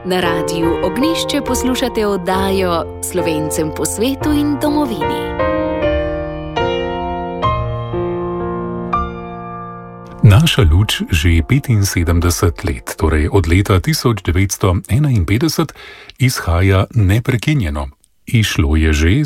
Na Radiu Ognjišče poslušate oddajo Slovencem po svetu in domovini. Naša luč že 75 let, torej od leta 1951, izhaja neprekinjeno. Išlo je že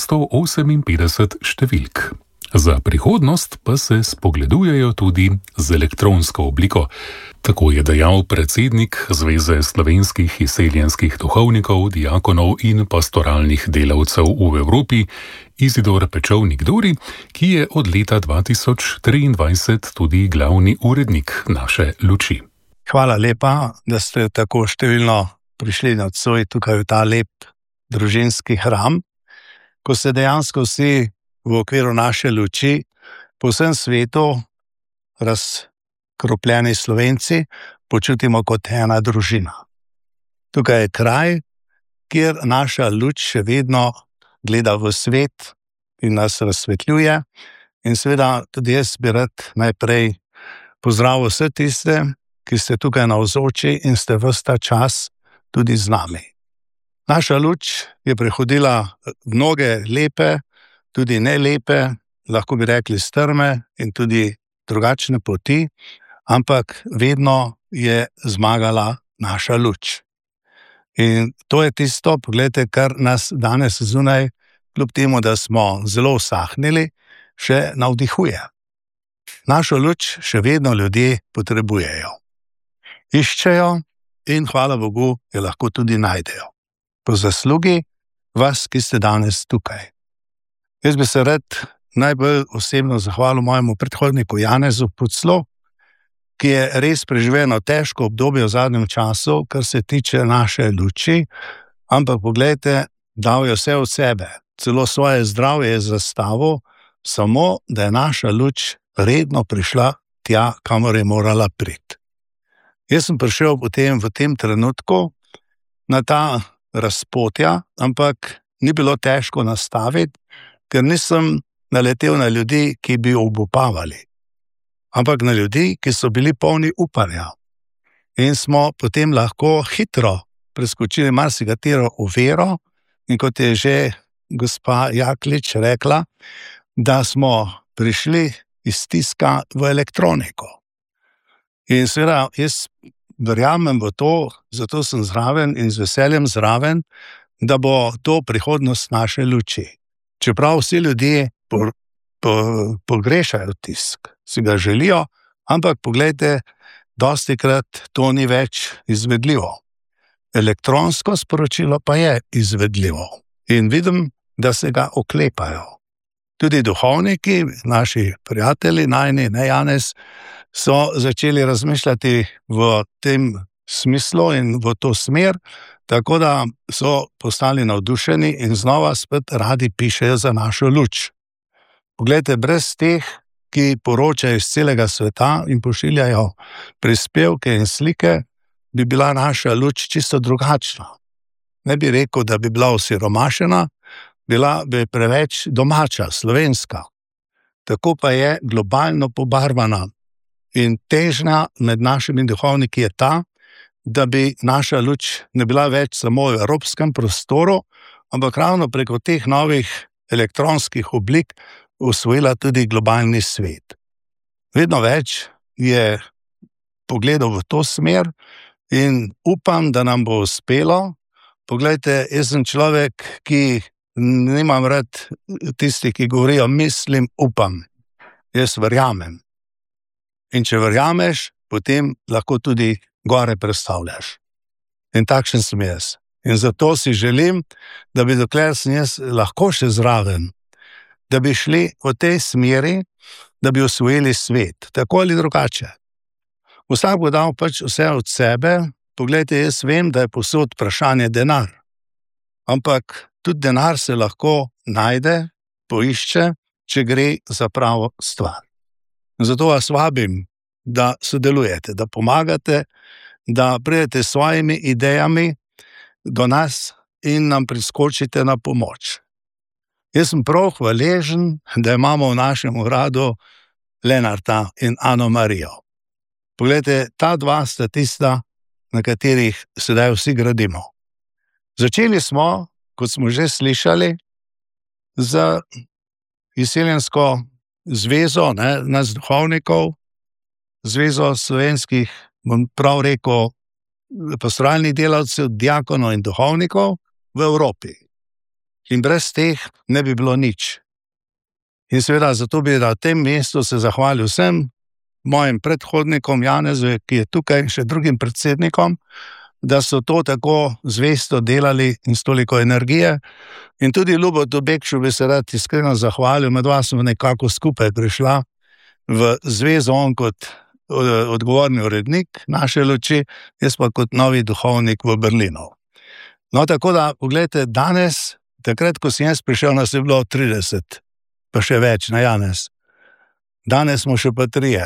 758 številk. Za prihodnost pa se spogledujejo tudi z elektronsko obliko. Tako je dejal predsednik Zveze slovenskih izseljenskih duhovnikov, diakonov in pastoralnih delavcev v Evropi, Izidor Pečovnik-Duri, ki je od leta 2023 tudi glavni urednik naše luči. Hvala lepa, da ste tako številno prišli nocoj tukaj v ta lep družinski hram, ko se dejansko vsi v okviru naše luči po vsem svetu razkropljeni Slovenci počutimo kot ena družina. Tukaj je kraj, kjer naša luč še vedno gleda v svet in nas razsvetljuje. In seveda tudi jaz bi rad najprej pozdravil vse tiste, ki ste tukaj navzoči in ste ves ta čas tudi z nami. Naša luč je prehodila mnoge lepe, tudi nelepe, lahko bi rekli strme in tudi drugačne poti, ampak vedno je zmagala naša luč. In to je tisto, poglejte, kar nas danes zunaj, kljub temu, da smo zelo usahnili, še navdihuje. Našo luč še vedno ljudje potrebujejo. Iščejo in hvala Bogu, jo lahko tudi najdejo. Po zaslugi vas, ki ste danes tukaj. Jaz bi se rad najbolj osebno zahvalil mojemu predhodniku Janezu Puclu, ki je res preživel težko obdobje v zadnjem času, kar se tiče naše luči, ampak poglejte, dal je vse od sebe, celo svoje zdravje je zastavil, samo da je naša luč redno prišla tja, kamor je morala priti. Jaz sem prišel potem v tem trenutku na ta razpotja, ampak ni bilo težko nastaviti, ker nisem naletel na ljudi, ki bi obupavali, ampak na ljudi, ki so bili polni upanja. In smo potem lahko hitro preskočili marsikatero oviro in kot je že gospa Jaklič rekla, da smo prišli iz tiska v elektroniko. In seveda jaz verjamem v to, zato sem zraven in z veseljem zraven, da bo to prihodnost naše luči. Čeprav vsi ljudje pogrešajo tisk, si ga želijo, ampak poglejte, dostikrat to ni več izvedljivo. Elektronsko sporočilo pa je izvedljivo in vidim, da se ga oklepajo. Tudi duhovniki, naši prijatelji, najni, ne Janez, so začeli razmišljati v tem smislu in v to smer, tako da so postali navdušeni in znova spet radi pišejo za našo luč. Poglejte, brez teh, ki poročajo iz celega sveta in pošiljajo prispevke in slike, bi bila naša luč čisto drugačna. Ne bi rekel, da bi bila osiromašena, bila bi preveč domača, slovenska. Tako pa je globalno pobarvana in težnja med našimi duhovniki je ta, da bi naša luč ne bila več samo v evropskem prostoru, ampak ravno preko teh novih elektronskih oblik osvojila tudi globalni svet. Vedno več je pogledal v to smer in upam, da nam bo uspelo. Poglejte, jaz sem človek, ki nimam rad tisti, ki govorijo mislim, upam. Jaz verjamem. In če verjameš, potem lahko tudi gore predstavljaš. In takšen sem jaz. In zato si želim, da bi dokler sem jaz lahko še zraven, da bi šli v tej smeri, da bi osvojili svet, tako ali drugače. Vsak bo dal pač vse od sebe. Poglejte, jaz vem, da je povsod vprašanje denar. Ampak tudi denar se lahko najde, poišče, če gre za pravo stvar. Zato vas vabim, da sodelujete, da pomagate, da pridete s svojimi idejami do nas in nam priskočite na pomoč. Jaz sem prav hvaležen, da imamo v našem uradu Lenarta in Ano Marijo. Poglejte, ta dva sta tista, na katerih sedaj vsi gradimo. Začeli smo, kot smo že slišali, z izseljensko zvezo nas duhovnikov, zvezo slovenskih, bom prav rekel, pastoralnih delavcev, diakonov in duhovnikov v Evropi. In brez teh ne bi bilo nič. In seveda zato bi na tem mestu se zahvalil vsem mojim predhodnikom, Janezu, ki je tukaj, še drugim predsednikom, da so to tako zvesto delali in s toliko energije. In tudi Ljubotu Bekšu bi se rad iskreno zahvalil, med vas smo nekako skupaj prišla v zvezo, on kot odgovorni urednik naše luči, jaz pa kot novi duhovnik v Berlinu. No, tako da, pogledajte, danes, takrat, ko sem jaz prišel, nas je bilo 30, pa še več, na Janez. Danes smo še pa 3.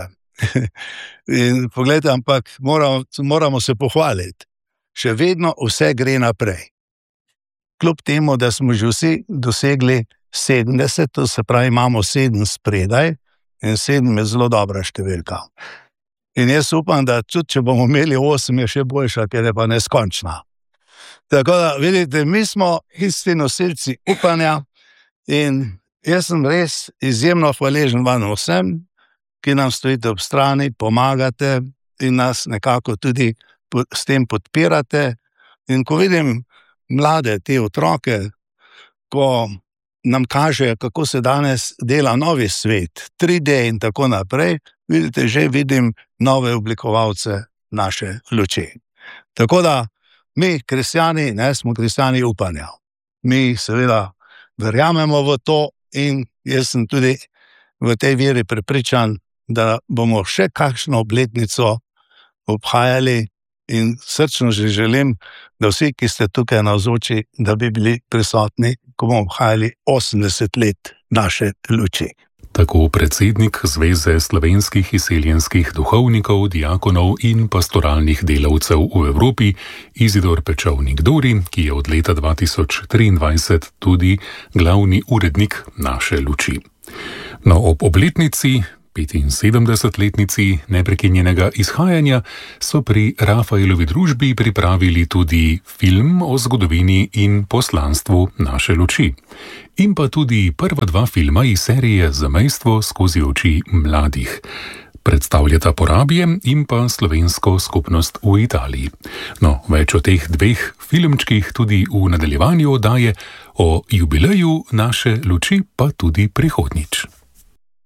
In pogledajte, ampak moramo se pohvaliti. Še vedno vse gre naprej. Kljub temu, da smo že vsi dosegli 70, to se pravi, imamo 7 spredaj in 7 je zelo dobra številka. In jaz upam, da tudi, če bomo imeli 8, je še boljša, ker je pa neskončna. Tako da, vidite, mi smo isti nosilci upanja in jaz sem res izjemno hvaležen vam vsem, ki nam stojite ob strani, pomagate in nas nekako tudi s tem podpirate. In ko vidim mlade, te otroke, ko nam kažejo, kako se danes dela novi svet, 3D in tako naprej, vidite, že vidim nove oblikovalce naše luči. Tako da mi, kristjani, smo kristjani upanja. Mi seveda verjamemo v to in jaz sem tudi v tej veri prepričan, da bomo še kakšno obletnico obhajali in srčno že želim, da vsi, ki ste tukaj navzoči, da bi bili prisotni, ko bomo obhajali 80 let naše luči. Tako predsednik Zveze slovenskih izseljenskih duhovnikov, diakonov in pastoralnih delavcev v Evropi Izidor Pečovnik-Dori, ki je od leta 2023 tudi glavni urednik naše luči. No, ob obletnici 75-letnici neprekinjenega izhajanja so pri Rafaelovi družbi pripravili tudi film o zgodovini in poslanstvu naše luči. In pa tudi prva 2 filma iz serije Zamejstvo skozi oči mladih. Predstavljata Porabje in pa slovensko skupnost v Italiji. No, več o teh 2 filmčkih tudi v nadaljevanju oddaje, o jubileju naše luči pa tudi prihodnjič.